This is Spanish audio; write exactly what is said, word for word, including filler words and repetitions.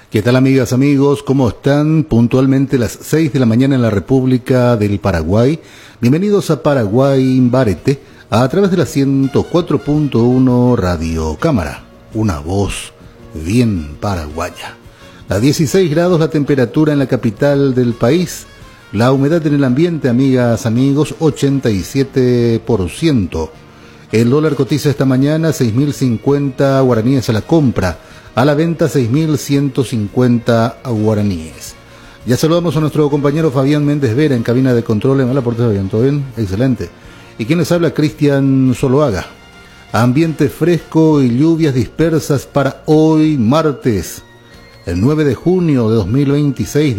¿Qué tal, amigas, amigos? ¿Cómo están? Puntualmente las seis de la mañana en la República del Paraguay. Bienvenidos a Paraguay Barete a través de la ciento cuatro punto uno Radio Cámara, una voz bien paraguaya. A dieciséis grados la temperatura en la capital del país. La humedad en el ambiente, amigas, amigos, ochenta y siete por ciento. El dólar cotiza esta mañana seis mil cincuenta guaraníes a la compra. A la venta seis mil ciento cincuenta guaraníes. Ya saludamos a nuestro compañero Fabián Méndez Vera en cabina de control. Hola, por Fabián, ¿todo bien? Excelente. ¿Y quién les habla? Cristian Zuluaga. Ambiente fresco y lluvias dispersas para hoy martes, el nueve de junio de dos mil veintiséis.